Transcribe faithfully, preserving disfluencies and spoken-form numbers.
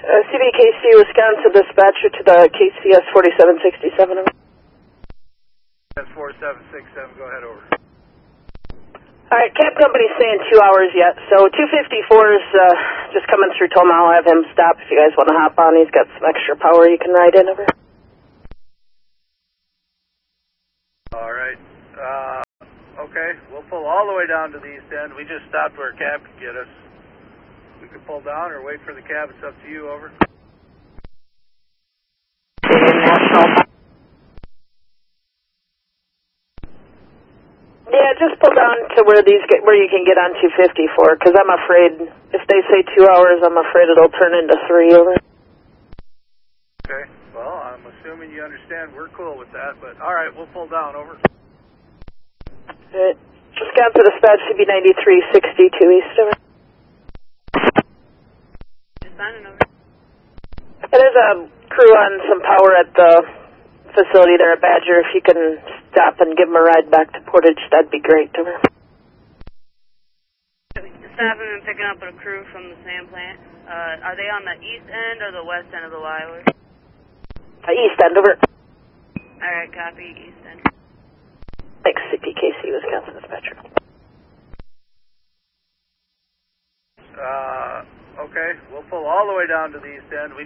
Uh, C B K C, Wisconsin dispatcher to the K C S forty-seven sixty-seven. That's forty-seven sixty-seven, go ahead, over. Alright, cab company's saying two hours yet, so two fifty-four is uh, just coming through Toma. I'll have him stop if you guys want to hop on. He's got some extra power you can ride in, over. Alright, uh, okay, we'll pull all the way down to the east end. We just stopped where a cab could get us. We could pull down or wait for the cab, it's up to you, over. Yeah, just pull down to where these get, where you can get on two fifty-four, because I'm afraid if they say two hours, I'm afraid it'll turn into three, over. Okay, well, I'm assuming you understand we're cool with that, but alright, we'll pull down, over. Alright, Wisconsin dispatch C B ninety-three sixty-two east, over. There's a crew on some power at the facility there at Badger. If you can stop and give them a ride back to Portage, that'd be great. Over. Stopping and picking up a crew from the sand plant. Uh, are they on the east end or the west end of the Lyler? Uh, east end, over. Alright, copy, east end. Thanks, C P K C, Wisconsin dispatcher. Uh, okay, we'll pull all the way down to the east end. We